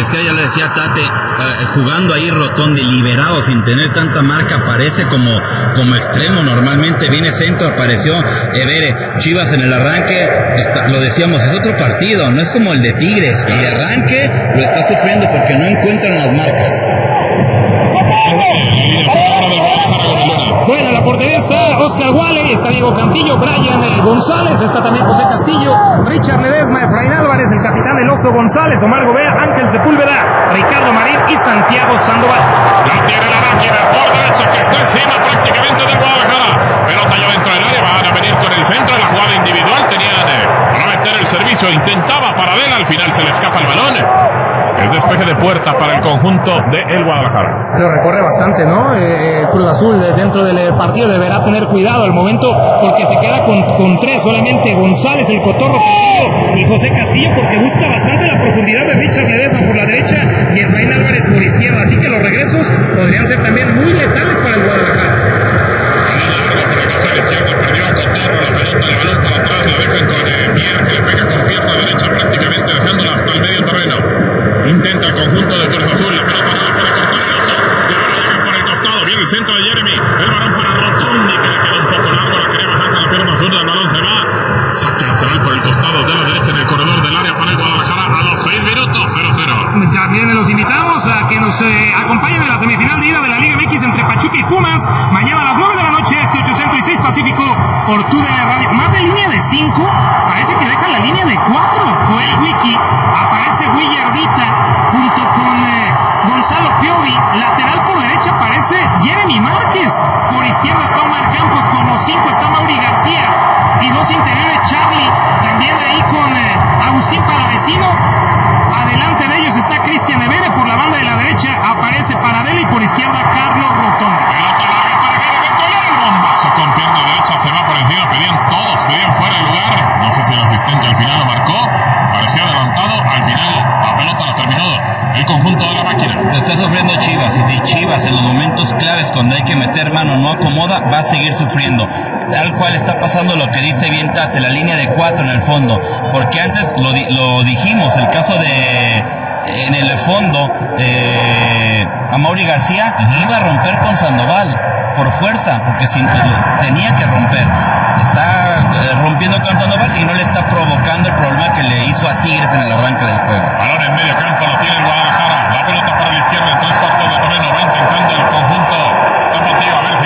izquierda, ya le decía Tate, jugando ahí Rotondi, liberado sin tener tanta marca, aparece como extremo, normalmente viene centro, apareció Evere. Chivas en el arranque, lo decíamos, es otro partido, no es como el de Tigres, el de arranque lo está sufriendo porque no encuentran las marcas. Bueno, en la portería está Oscar Wally, está Diego Cantillo, Brian González, está también José Castillo, Richard Ledesma, Efraín Álvarez, el capitán del Oso González, Omar Gobea, Ángel Sepúlveda, Ricardo Marín y Santiago Sandoval. La tiene la máquina por derecha que está encima prácticamente del Guadalajara. Pelota ya dentro del área, van a venir con el centro, la jugada individual tenían para meter el servicio, intentaba Paradela, al final se le escapa el balón. El despeje de puerta para el conjunto de el Guadalajara. Lo recorre bastante, ¿no? Cruz Azul dentro del partido deberá tener cuidado al momento porque se queda con tres solamente: González, el Cotorro y José Castillo, porque busca bastante la profundidad de Richard Ledesma por la derecha y Efraín Álvarez por izquierda. Así que los regresos podrían ser también muy letales para el Guadalajara. A la izquierda perdió a Cotorro, la pelota, el balón para atrás, la dejan con Mier, que le pega con pierna derecha prácticamente dejándola hasta el medio terreno. Intenta el conjunto de Cruz Azul, la pelota no le puede cortar el oso, y ahora llega por el costado, viene el centro de Jeremy, el balón para Rotondi, que le queda un poco largo, la quería bajar con la pierna zurda, el balón se va, saque lateral por el costado de la derecha en el corredor del área para el Guadalajara a los 6 minutos, 0-0. También los invitamos a que nos acompañen en la semifinal de ida de la Liga MX entre Pachuca y Pumas, mañana a las 9 de la noche, 8 Centro y 6 Pacífico, por TUDN Radio. Más de línea de 5, parece que deja la línea de 4, Joel Wiki, aparece Willardita, junto con Gonzalo Piovi, lateral por derecha aparece Jeremy Márquez, por izquierda está Omar Campos, como 5 está Mauri García, y dos interiores Charlie, también ahí con Agustín Palavecino, adelante de ellos está Cristian Evere, por la banda de la derecha aparece Paradela y por izquierda Carlos Rotondi. Pelota larga para Evere, dentro del área, el bombazo con pierna derecha, se va por encima, pedían fuera de lugar, no sé si el asistente al final lo marcó, parecía adelantado, al final la pelota la terminó el conjunto de la máquina. Lo está sufriendo Chivas, y si Chivas en los momentos claves cuando hay que meter mano no acomoda, va a seguir sufriendo. Tal cual está pasando lo que dice bien Tate, la línea de 4 en el fondo, porque antes lo dijimos, el caso de en el fondo Amaury García iba a romper con Sandoval por fuerza, porque tenía que romper. Está rompiendo con Sandoval y no le está provocando el problema que le hizo a Tigres en el arranque del juego. Balón en medio campo, lo tiene el Guadalajara, la pelota para la izquierda, en 3/4 de terreno, va intentando el conjunto tapatío, a ver